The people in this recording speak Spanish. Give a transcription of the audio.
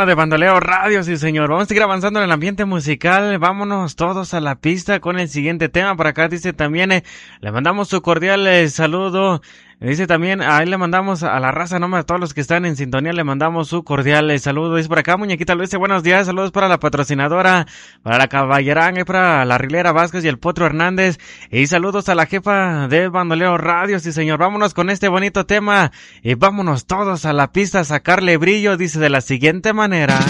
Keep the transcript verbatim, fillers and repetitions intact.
programa de Bandoleo Radio, sí señor. Vamos a seguir avanzando en el ambiente musical. Vámonos todos a la pista con el siguiente tema. Por acá dice también, eh, le mandamos su cordial eh, saludo. Dice también, ahí le mandamos a la raza, nomás a todos los que están en sintonía, le mandamos su cordial eh, saludo. Dice por acá, Muñequita Luis, buenos días, saludos para la patrocinadora, para la Caballerán, y para la Rilera Vázquez y el Potro Hernández. Y saludos a la jefa de Bandoleo Radio, sí señor. Vámonos con este bonito tema y vámonos todos a la pista a sacarle brillo, dice de la siguiente manera.